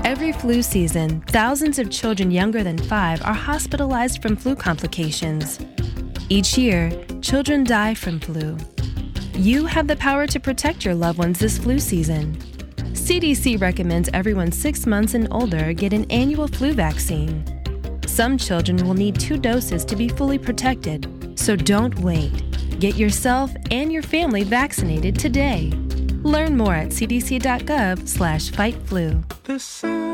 Every flu season, thousands of children younger than 5 are hospitalized from flu complications. Each year, children die from flu. You have the power to protect your loved ones this flu season. CDC recommends everyone 6 months and older get an annual flu vaccine. Some children will need 2 doses to be fully protected, so don't wait. Get yourself and your family vaccinated today. Learn more at cdc.gov/fightflu.